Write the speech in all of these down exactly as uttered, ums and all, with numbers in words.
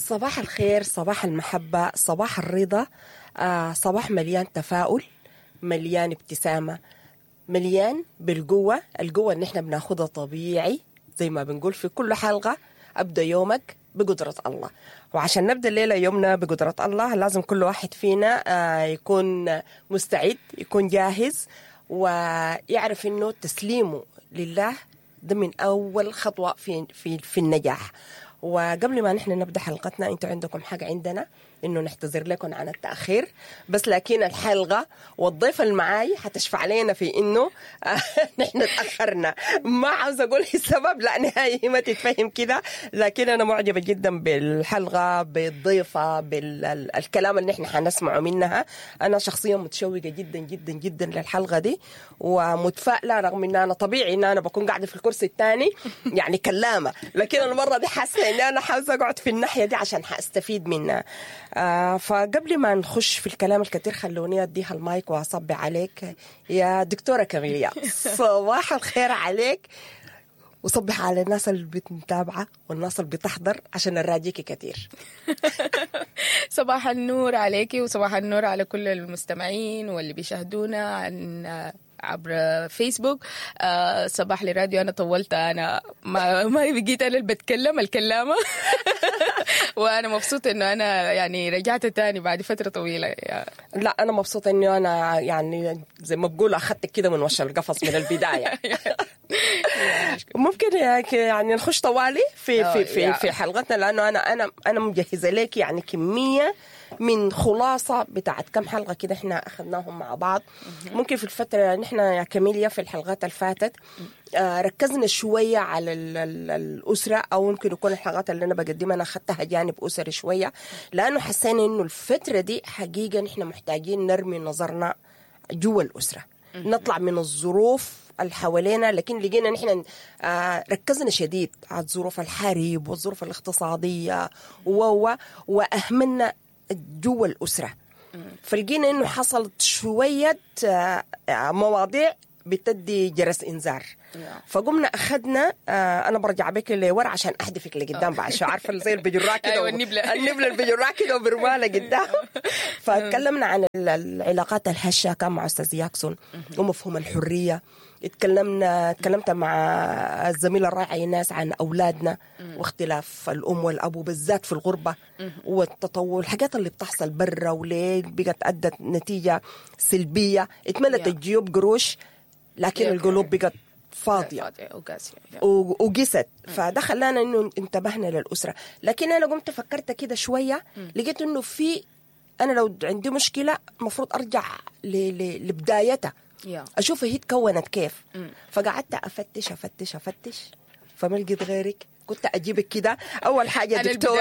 صباح الخير، صباح المحبة، صباح الرضا، آه صباح مليان تفاؤل، مليان ابتسامة، مليان بالقوة. القوة اللي احنا بناخدها طبيعي زي ما بنقول في كل حلقة. أبدأ يومك بقدرة الله، وعشان نبدأ الليلة يومنا بقدرة الله لازم كل واحد فينا آه يكون مستعد، يكون جاهز، ويعرف إنه تسليمه لله ده من أول خطوة في في في النجاح. وقبل ما نحن نبدأ حلقتنا، انتوا عندكم حاجة عندنا انه نحتذر لكم عن التأخير، بس لكن الحلقة والضيف المعاي حتشفع علينا في انه نحن تأخرنا. ما عاوز اقول السبب، لا نهائي ما تتفهم كده، لكن انا معجبة جدا بالحلقة، بالضيفة، بالكلام اللي نحن حنسمعه منها. انا شخصيا متشوقة جدا جدا جدا للحلقة دي، ومتفائلة رغم ان انا طبيعي ان انا بكون قاعدة في الكرسي الثاني يعني كلامة، لكن المرة دي حاسة ان انا حاوز اقعد في الناحية دي عشان حاستفيد منها. آه فقبل ما نخش في الكلام الكثير خلوني اديها المايك واصبي عليك يا دكتورة كاميليا. صباح الخير عليك، وصبح على الناس اللي بتتابعة والناس اللي بتحضر عشان نراجيكي كثير. صباح النور عليكي، وصباح النور على كل المستمعين واللي بيشاهدونا عن عبر فيسبوك. آه صباح لراديو. أنا طولت، أنا ما, ما بقيت أنا اللي بتكلم الكلامة. وأنا مبسوطة إنه أنا يعني رجعت تاني بعد فترة طويلة. يعني. لا أنا مبسوطة إنه أنا يعني زي ما بقول أخذتك كده من وش القفص من البداية. ممكن يعني نخش طوالي في في في في حلقتنا، لأنه أنا أنا أنا مجهزة لك يعني كمية من خلاصة بتاعت كم حلقة كده احنا أخذناهم مع بعض. ممكن في الفترة نحن يا كاميليا في الحلقات الفاتت آه ركزنا شوية على ال ال الأسرة، أو ممكن يكون الحلقات اللي أنا بقدمها أنا أخذتها جانب أسري شوية، لأنه حسينا إنه الفترة دي حقيقة نحن محتاجين نرمي نظرنا جوا الأسرة، نطلع من الظروف اللي حوالينا، لكن لقينا نحن آه ركزنا شديد على الظروف الحرب والظروف الاقتصادية و وأهمنا جوا الأسرة. فلقينا إنه حصلت شوية مواضيع بتدي جرس إنذار، فقمنا أخذنا آه أنا برجع بك لورا عشان أحدفك لقدام بعد شو عارفة زي البجراء كده. أيوة النبلة النبلة البجراء كده وبرمالة قدام. فتكلمنا عن العلاقات الهشة كان مع أستاذ ياكسون ومفهوم الحرية. اتكلمنا اتكلمت مع الزميلة الرائعة ايناس عن أولادنا واختلاف الأم والأب، وبالذات في الغربة والتطور، الحاجات اللي بتحصل برا وليه بقت أدت نتيجة سلبية. اتملت الجيوب قروش لكن القلوب بقت فاضية وقست. فده خلانا إنه انتبهنا للأسرة. لكن أنا قمت فكرت كده شوية، لقيت إنه في أنا لو عندي مشكلة مفروض أرجع لبدايتها، أشوف هي تكونت كيف. فقعدت أفتش أفتش أفتش فما لقيت غيرك. كنت أجيبك كده أول حاجة دكتور.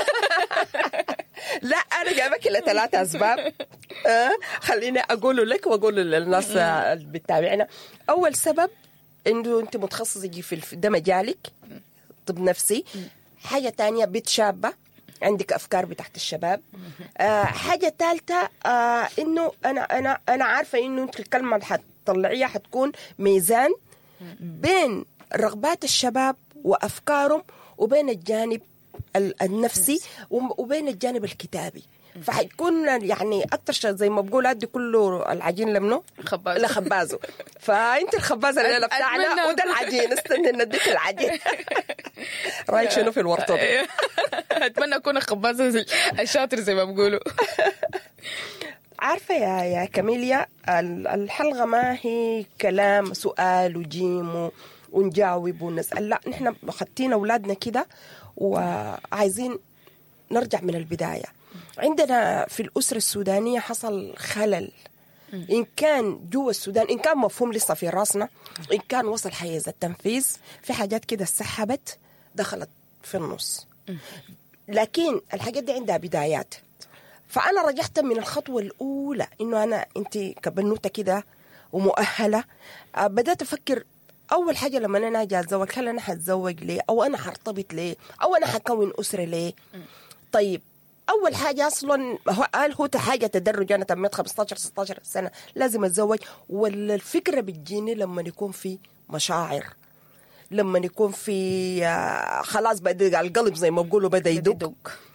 لا أنا جايبك لثلاثة أسباب. أه خليني أقوله لك وأقوله للناس اللي بتتابعنا. أول سبب إنه أنت متخصصة في ده مجالك، طب نفسي. حاجة تانية بنت شابة عندك أفكار بتاعت الشباب. آه حاجة ثالثة آه إنه أنا أنا أنا عارفة إنه أنت الكلمة اللي حتطلعيها حتكون ميزان بين رغبات الشباب وأفكارهم وبين الجانب النفسي وبين الجانب الكتابي. فحيكون يعني أكتر شيء زي ما بقول أدي كله العجين لمنه خبازه لخبازه. فأنت الخبازة الليلة بتاعنا وده العجين. استنى نديك العجين. رأيك شنو في الورطة دي؟ أتمنى أكون الخبازة الشاطر زي ما بقولوا. عارفة يا يا كاميليا، الحلقة ما هي كلام سؤال وجيم ونجاوب ونسأل، لا نحن خدتين أولادنا كده وعايزين نرجع من البداية. عندنا في الأسرة السودانية حصل خلل، إن كان جوا السودان، إن كان مفهوم لسه في راسنا، إن كان وصل حيز التنفيذ، في حاجات كده سحبت دخلت في النص، لكن الحاجات دي عندها بدايات. فأنا رجعت من الخطوة الأولى إنه أنا أنت كبنوتة كده ومؤهلة، بدأت أفكر أول حاجة لما أنا أجي أتزوج، هل أنا هتزوج ليه، أو أنا هرتبط ليه، أو أنا هكون أسرة ليه. طيب أول حاجة أصلا قال هو حاجة تدرج، أنا تميت خمستاشر ستاشر سنة لازم أتزوج، ولا الفكرة بتجيني لما يكون في مشاعر، لما يكون في خلاص بدأ القلب زي ما بقولوا بدأ يدق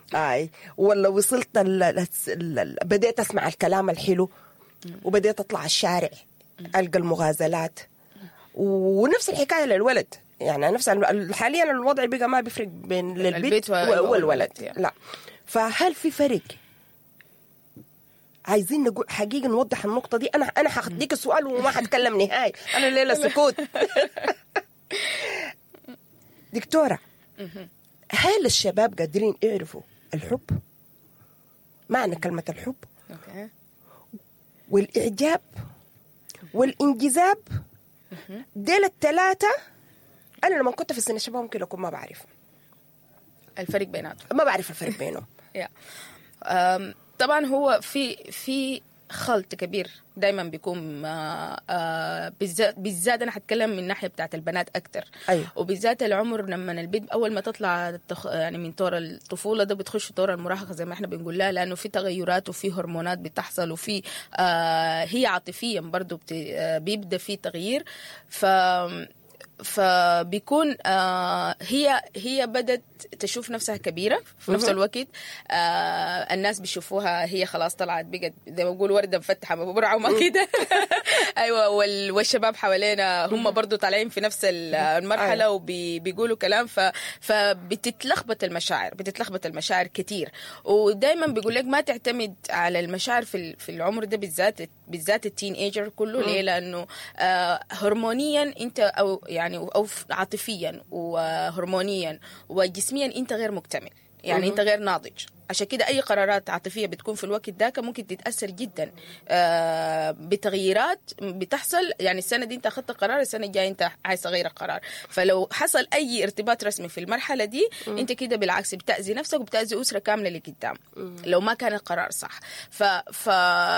اي ولا وصلت ال... ال... ال... بديت اسمع الكلام الحلو وبديت اطلع الشارع القى المغازلات. ونفس الحكايه للولد، يعني نفس حاليا الوضع بقى ما بيفرق بين البيت والولد. لا، فهل في فرق؟ عايزين نقول حقيقة نوضح النقطة دي. أنا أنا هديك السؤال وما هتكلم نهائي، أنا الليلة سكوت. دكتورة، هل الشباب قادرين يعرفوا الحب؟ معنى كلمة الحب والإعجاب والإنجذاب، ديل الثلاثة أنا لما كنت في سن الشباب ممكن أكون ما بعرف الفرق بيناتهم، ما بعرف الفرق بينهم. طبعا هو في في خلط كبير دايما بيكون آه آه بالذات بالذات انا هتكلم من الناحيه بتاعت البنات اكتر. أيوة. وبالذات العمر لما البنت اول ما تطلع تخ... يعني من طور الطفوله ده بتخش طور المراهقه زي ما احنا بنقول لها، لانه في تغيرات وفي هرمونات بتحصل وفي آه هي عاطفيا برضو بت... آه بيبدا في تغيير. ف فبيكون آه هي هي بدت تشوف نفسها كبيرة في نفس الوقت. آه الناس بيشوفوها هي خلاص طلعت بقت زي ما بقول وردة مفتحة ببرعة وما كده. أيوة. والشباب حوالينا هم برضو طالعين في نفس المرحلة وبيقولوا كلام، فبتتلخبط المشاعر بتتلخبط المشاعر كتير. ودايما بيقول لك ما تعتمد على المشاعر في في العمر ده بالذات بالذات التين ايجر كله. ليه؟ لأنه آه هرمونيا أنت أو يعني أو عاطفيا وهرمونيا وجسميا انت غير مكتمل، يعني انت غير ناضج. عشان كده اي قرارات عاطفيه بتكون في الوقت ذاك ممكن تتاثر جدا آه بتغييرات بتحصل. يعني السنه دي انت اخذت قرار، السنه الجايه انت عايز تغير القرار. فلو حصل اي ارتباط رسمي في المرحله دي م. انت كده بالعكس بتاذي نفسك وبتاذي اسره كامله لقدام لو ما كان القرار صح. ف ف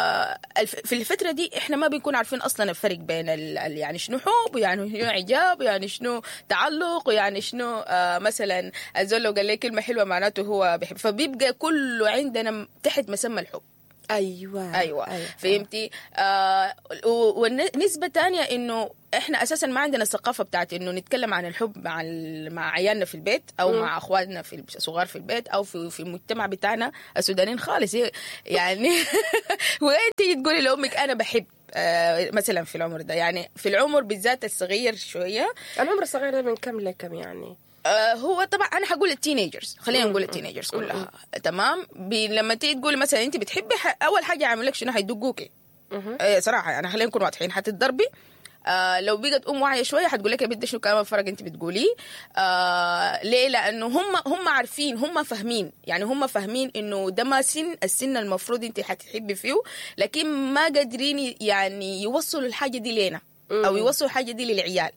في الفتره دي احنا ما بنكون عارفين اصلا الفرق بين ال... يعني شنو حب ويعني شنو اعجاب ويعني شنو تعلق ويعني شنو آه مثلا الزول لو قال لي كلمه حلوه معناته هو بيحب، فبيبقى كله عندنا تحت مسمى الحب. أيوة أيوة, أيوة. فهمتي؟ آه والنسبة تانية إنه إحنا أساسا ما عندنا الثقافة بتاعت إنه نتكلم عن الحب مع مع عيالنا في البيت أو م. مع أخواتنا في الصغار في البيت أو في في المجتمع بتاعنا السودانيين خالص يعني. وأنت تقولي لأمك أنا بحب آه مثلا في العمر ده، يعني في العمر بالذات الصغير شوية. العمر الصغير ده من كم لكم يعني؟ هو طبعا انا هقول التينيجرز، خلينا نقول التينيجرز كلها. تمام. لما تيجي تقولي مثلا انت بتحبي اول حاجه يعمل لك شنو؟ هيدقوكي ايه صراحه يعني. خلينا نكون واضحين، حتتضربي. آه لو بقت ام واعيه شويه حتقول لك يا بنت شنو كلام الفرق انت بتقوليه. آه ليه؟ لانه هم هم عارفين، هم فاهمين، يعني هم فاهمين انه ده ما سن السن المفروض انت حتحبي فيه، لكن ما قادرين يعني يوصلوا الحاجه دي لينا او يوصلوا الحاجه دي للعيال.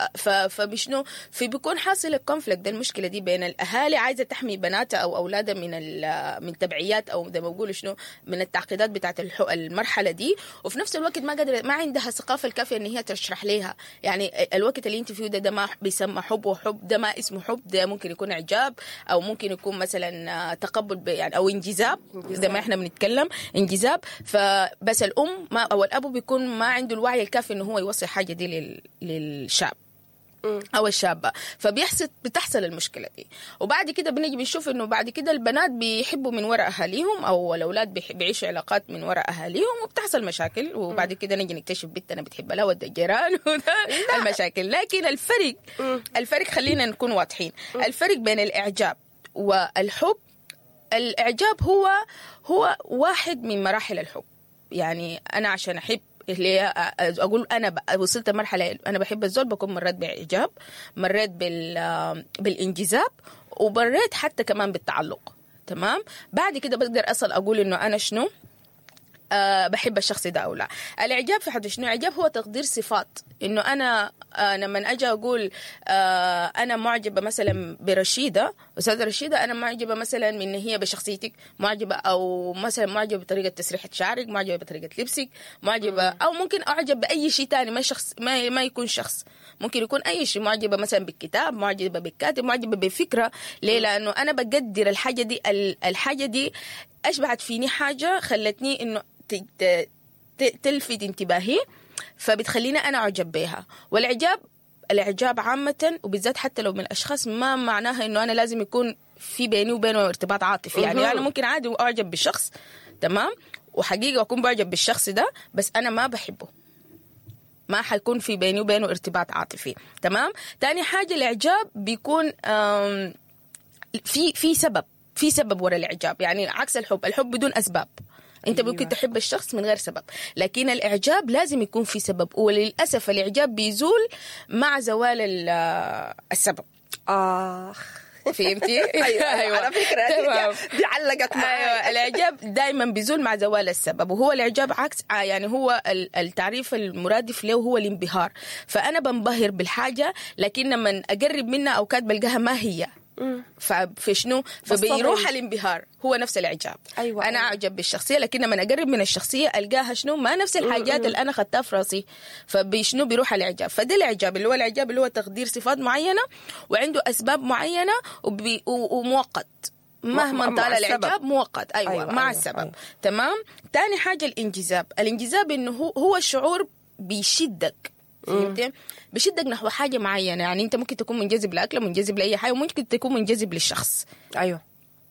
فبشنو في بيكون حاصل الكونفليكت ده، المشكله دي بين الاهالي عايزه تحمي بناتها او اولادها من من تبعيات او زي ما بقولوا شنو من التعقيدات بتاعه المرحله دي، وفي نفس الوقت ما قادره ما عندها الثقافه الكافيه ان هي تشرح لها يعني الوقت اللي انت فيه ده ده ما بيسمى حب، وحب ده ما اسمه حب، ده ممكن يكون اعجاب او ممكن يكون مثلا تقبل يعني او انجذاب زي ما احنا بنتكلم انجذاب. فبس الام ما او الاب بيكون ما عنده الوعي الكافي انه هو يوصل حاجه دي لل... للشاب او الشابه، فبيحصل بتحصل المشكله دي. وبعد كده بنيجي بنشوف انه بعد كده البنات بيحبوا من وراء اهاليهم او الاولاد بيعيشوا علاقات من وراء اهاليهم وبتحصل مشاكل، وبعد كده نيجي نكتشف بنتنا بتحب لها ود الجيران المشاكل. لكن الفرق الفرق خلينا نكون واضحين، الفرق بين الاعجاب والحب، الاعجاب هو هو واحد من مراحل الحب. يعني انا عشان احب اللي اقول انا وصلت مرحله انا بحب الزول، بكون مريت باعجاب، مريت بال بالانجذاب، ومريت حتى كمان بالتعلق. تمام. بعد كده بقدر اصل اقول انه انا شنو أه بحب الشخص ده أو لا. الإعجاب في حد شنو؟ إعجاب هو تقدير صفات، إنه أنا أه لما أجي أقول أه أنا معجبة مثلا برشيدة، أستاذة رشيدة، أنا معجبة مثلا من هي بشخصيتك، معجبة أو مثلا معجبة بطريقة تسريحة شعرك، معجبة بطريقة لبسك، معجبة م. أو ممكن أعجب بأي شيء تاني ما شخص ما ما يكون شخص، ممكن يكون أي شيء، معجبة مثلا بالكتاب، معجبة بالكاتب، معجبة بفكرة. ليه؟ لأنه أنا بقدر الحاجة دي، الحاجة دي أشبعت فيني حاجة خلتني إنه تلفت انتباهي، فبتخلينا أنا أعجب بها. والإعجاب الاعجاب عامه وبالذات حتى لو من الاشخاص ما معناها انه انا لازم يكون في بيني وبينه ارتباط عاطفي. يعني انا ممكن عادي اعجب بالشخص تمام وحقيقه اكون بعجب بالشخص ده بس انا ما بحبه، ما حيكون في بيني وبينه ارتباط عاطفي. تمام. تاني حاجه الاعجاب بيكون في في سبب في سبب وراء الاعجاب، يعني عكس الحب. الحب بدون اسباب، انت أيوة. ممكن تحب الشخص من غير سبب، لكن الاعجاب لازم يكون في سبب، وللاسف الاعجاب بيزول مع زوال السبب. اخ فهمتي؟ ايوه ايوه على فكره دي علقت معي. ايوه الاعجاب دائما بيزول مع زوال السبب، وهو الاعجاب عكس يعني هو التعريف المرادف له هو الانبهار. فانا بنبهر بالحاجه لكن لما اقرب منها او كاد بلقاها ما هي ففي شنو فبيروح الانبهار، هو نفس الاعجاب. أيوة انا أيوة. اعجب بالشخصيه لكن لما اقرب من الشخصيه القاها شنو ما نفس الحاجات اللي انا خدتها في راسي، فبشنو بيروح الاعجاب. فده الاعجاب اللي هو الاعجاب اللي هو تقدير صفات معينه وعنده اسباب معينه وبي ومؤقت مهما طال الاعجاب مؤقت. ايوه, أيوة مع أيوة السبب. أيوة. تمام. تاني حاجه الانجذاب. الانجذاب انه هو, هو الشعور بيشدك، فهمتي؟ بشدك نحو حاجه معينه. يعني انت ممكن تكون منجذب لاكله، منجذب لاي حاجه، وممكن تكون منجذب للشخص. ايوه.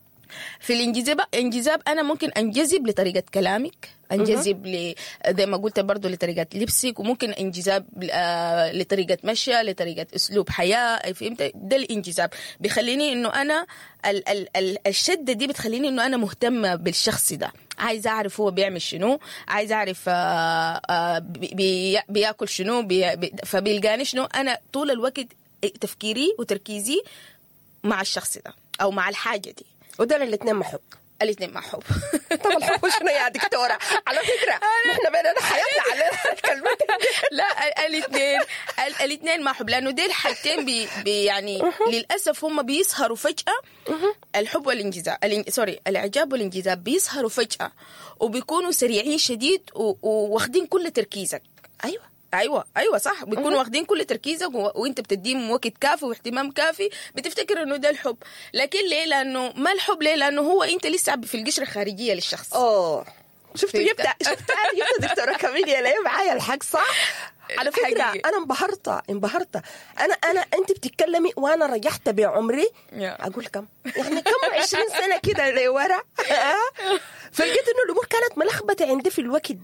في الانجذاب انجذاب انا ممكن انجذب لطريقه كلامك، انجذب ل زي ما قلت برضو لطريقه لبسك، وممكن انجذاب آه لطريقه مشي، لطريقه اسلوب حياه. فهمت؟ ده الانجذاب بيخليني انه انا ال ال ال الشده دي بتخليني انه انا مهتمه بالشخص ده، عايز اعرف هو بيعمل شنو، عايز اعرف آه آه بي بياكل شنو، بي بي فبيلقاني شنو انا طول الوقت تفكيري وتركيزي مع الشخص ده او مع الحاجه دي. ودول الاثنين محب. الاثنين ما حب. طب الحب شنو يا دكتوره؟ على فكره نحن بيننا حياتنا على الكلمات. لا الاثنين الاثنين ما حب، لانه دي الحاجتين بي بي يعني للاسف هم بيسهروا فجاه. الحب والانجذاب سوري الاعجاب والانجذاب بيسهروا فجاه وبيكونوا سريعين شديد واخدين كل تركيزك. ايوه ايوه ايوه صح، بيكونوا واخدين كل تركيزك و... وانت بتديهم وقت كافي واهتمام كافي، بتفتكر انه ده الحب. لكن ليه؟ لانه ما الحب. ليه؟ لانه هو انت لسه في القشره الخارجيه للشخص. اوه شفت جبت شفت جبت دكتوره كاميليا ليه معايا الحق صح. على فكره حقيقي. انا انبهرت انبهرت انا انا انت بتتكلمي وانا رجعت بعمري اقول كم يعني كم عشرين سنه كده لورا. فلقيت انه الامور كانت ملخبطه عندي في الوقت